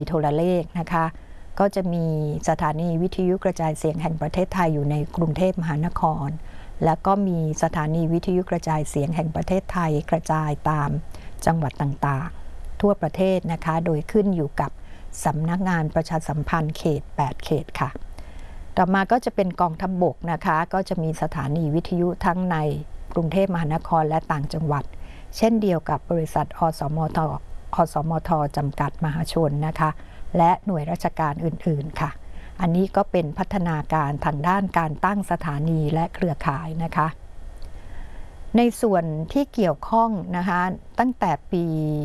โทรเลขนะคะก็จะมีสถานีวิทยุกระจายเสียงแห่งประเทศไทยอยู่ในกรุงเทพมหานครแล้วก็มีสถานีวิทยุกระจายเสียงแห่งประเทศไทยกระจายตามจังหวัดต่างๆทั่วประเทศนะคะโดยขึ้นอยู่กับสำนักงานประชาสัมพันธ์เขต8เขตค่ะต่อมาก็จะเป็นกองทัพบกนะคะก็จะมีสถานีวิทยุทั้งในกรุงเทพมหานครและต่างจังหวัดเช่นเดียวกับบริษัทอสมทจำกัดมหาชนนะคะและหน่วยราชการอื่นๆค่ะอันนี้ก็เป็นพัฒนาการทางด้านการตั้งสถานีและเครือข่ายนะคะในส่วนที่เกี่ยวข้องนะคะตั้งแต่ปี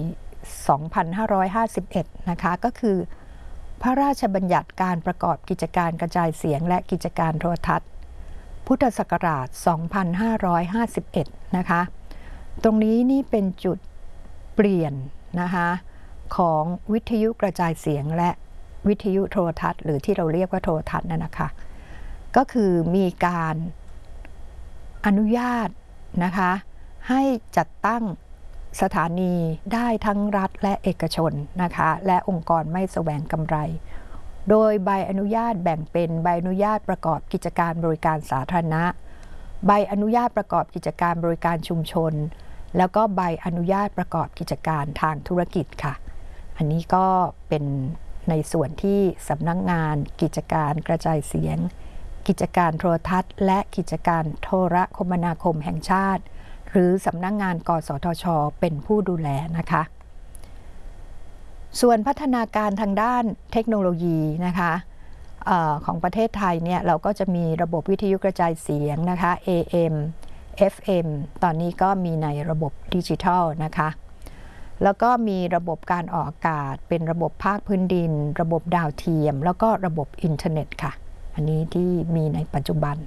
2551 นะคะก็คือพระราชบัญญัติการประกอบกิจการกระจายเสียงและกิจการโทรทัศน์พุทธศักราช 2551 นะคะตรงนี้นี่เป็นจุดเปลี่ยนนะคะของวิทยุกระจายเสียงและวิทยุโทรทัศน์หรือที่เราเรียกว่าโทรทัศน์นั่นนะคะก็คือมีการอนุญาตนะคะให้จัดตั้งสถานีได้ทั้งรัฐและเอกชนนะคะและองค์กรไม่แสวงกำไรโดยใบอนุญาตแบ่งเป็นใบอนุญาตประกอบกิจการบริการสาธารณะใบอนุญาตประกอบกิจการบริการชุมชนแล้วก็ใบอนุญาตประกอบกิจการทางธุรกิจค่ะอันนี้ก็เป็นในส่วนที่สำนักงานกิจการกระจายเสียงกิจการโทรทัศน์และกิจการโทรคมนาคมแห่งชาติหรือสำนักงานกสทช.เป็นผู้ดูแลนะคะส่วนพัฒนาการทางด้านเทคโนโลยีนะคะของประเทศไทยเนี่ยเราก็จะมีระบบวิทยุกระจายเสียงนะคะ AM FM ตอนนี้ก็มีในระบบดิจิทัลนะคะแล้วก็มีระบบการออกอากาศเป็นระบบภาคพื้นดินระบบดาวเทียมแล้วก็ระบบอินเทอร์เน็ตค่ะอันนี้ที่มีในปัจจุบัน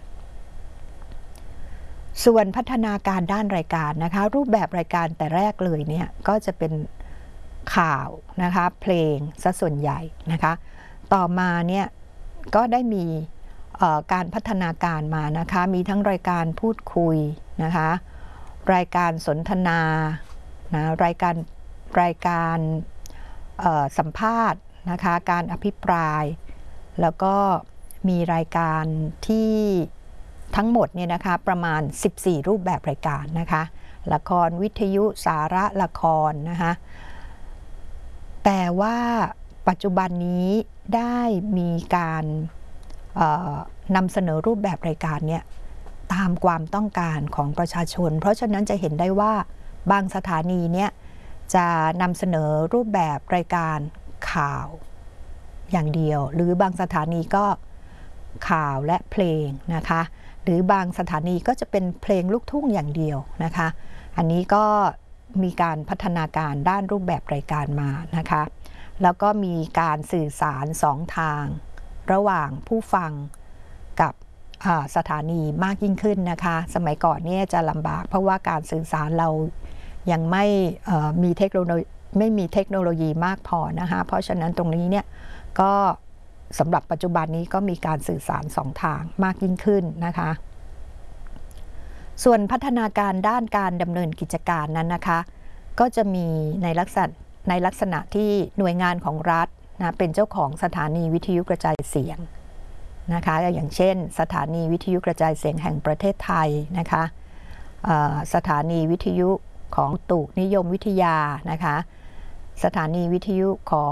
ส่วนพัฒนาการด้านรายการนะคะรูปแบบรายการแต่แรกเลยเนี่ยก็จะเป็นข่าวนะคะเพลงซะส่วนใหญ่นะคะต่อมาเนี่ยก็ได้มีการพัฒนาการมานะคะมีทั้งรายการพูดคุยนะคะรายการสนทนานะรายการสัมภาษณ์นะคะการอภิปรายแล้วก็มีรายการที่ทั้งหมดเนี่ยนะคะประมาณ14รูปแบบรายการนะคะละครวิทยุสาระละครนะคะแต่ว่าปัจจุบันนี้ได้มีการนำเสนอรูปแบบรายการเนี่ยตามความต้องการของประชาชนเพราะฉะนั้นจะเห็นได้ว่าบางสถานีเนี่ยจะนำเสนอรูปแบบรายการข่าวอย่างเดียวหรือบางสถานีก็ข่าวและเพลงนะคะหรือบางสถานีก็จะเป็นเพลงลูกทุ่งอย่างเดียวนะคะอันนี้ก็มีการพัฒนาการด้านรูปแบบรายการมานะคะแล้วก็มีการสื่อสาร2ทางระหว่างผู้ฟังกับสถานีมากยิ่งขึ้นนะคะสมัยก่อนเนี่ยจะลำบากเพราะว่าการสื่อสารเรายังไม่มีเทคโนโลยีมากพอนะคะเพราะฉะนั้นตรงนี้เนี่ยก็สำหรับปัจจุบันนี้ก็มีการสื่อสาร2ทางมากยิ่งขึ้นนะคะส่วนพัฒนาการด้านการดำเนินกิจการนั้นนะคะก็จะมีในลักษณะที่หน่วยงานของรัฐนะเป็นเจ้าของสถานีวิทยุกระจายเสียงนะคะอย่างเช่นสถานีวิทยุกระจายเสียงแห่งประเทศไทยนะคะสถานีวิทยุของตุนิยมวิทยานะคะสถานีวิทยุของ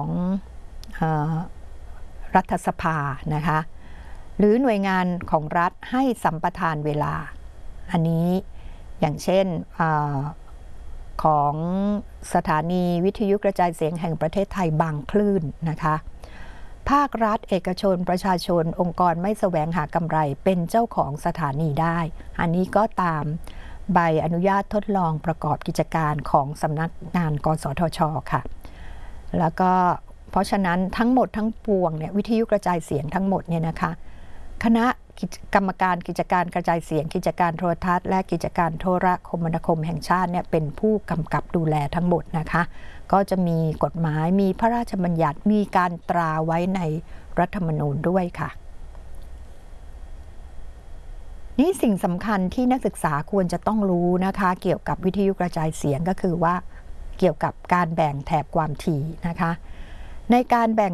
รัฐสภานะคะหรือหน่วยงานของรัฐให้สัมปทานเวลาอันนี้อย่างเช่นของสถานีวิทยุกระจายเสียงแห่งประเทศไทยบางคลื่นนะคะภาครัฐเอกชนประชาชนองค์กรไม่แสวงหากำไรเป็นเจ้าของสถานีได้อันนี้ก็ตามใบอนุญาตทดลองประกอบกิจการของสำนักงานกสทช.ค่ะแล้วก็เพราะฉะนั้นทั้งหมดทั้งปวงเนี่ยวิทยุกระจายเสียงทั้งหมดเนี่ยนะคะคณะกรรมการกิจการกระจายเสียงกิจการโทรทัศน์และกิจการโทรคมนาคมแห่งชาติเนี่ยเป็นผู้กำกับดูแลทั้งหมดนะคะก็จะมีกฎหมายมีพระราชบัญญัติมีการตราไว้ในรัฐธรรมนูญด้วยค่ะนี่สิ่งสำคัญที่นักศึกษาควรจะต้องรู้นะคะเกี่ยวกับวิทยุกระจายเสียงก็คือว่าเกี่ยวกับการแบ่งแถบความถี่นะคะในการแบ่ง